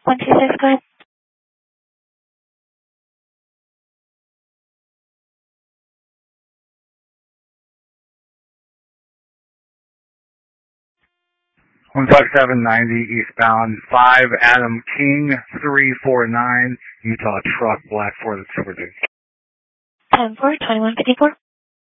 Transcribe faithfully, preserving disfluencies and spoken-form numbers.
one two six, go ahead. one five seven ninety eastbound, five Adam King, three four nine, Utah truck, black Ford Super Duke. ten four, twenty-one fifty-four.